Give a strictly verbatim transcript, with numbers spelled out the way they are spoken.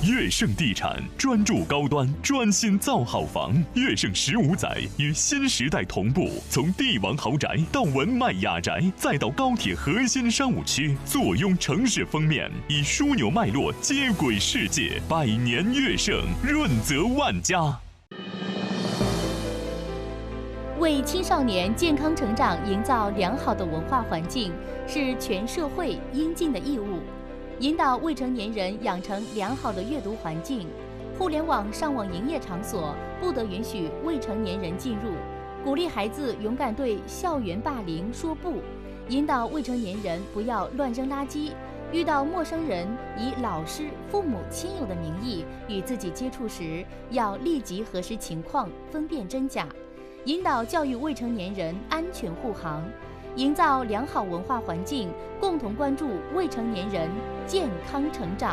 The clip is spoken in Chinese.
悦盛地产专注高端，专心造好房。悦盛十五载与新时代同步，从帝王豪宅到文迈雅宅，再到高铁核心商务区，坐拥城市封面，以枢纽脉络接轨世界。百年悦盛，润泽万家。 为青少年健康成长营造良好的文化环境，是全社会应尽的义务。引导未成年人养成良好的阅读环境，互联网上网营业场所不得允许未成年人进入，鼓励孩子勇敢对校园霸凌说不，引导未成年人不要乱扔垃圾，遇到陌生人以老师、父母、亲友的名义与自己接触时，要立即核实情况，分辨真假，引导教育未成年人安全护航，营造良好文化环境，共同关注未成年人健康成长。